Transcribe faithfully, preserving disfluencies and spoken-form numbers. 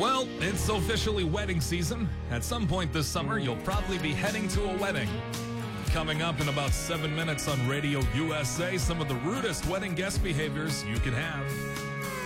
Well, it's officially wedding season. At some point this summer, you'll probably be heading to a wedding. Coming up in about seven minutes on Radio U S A, some of the rudest wedding guest behaviors you can have.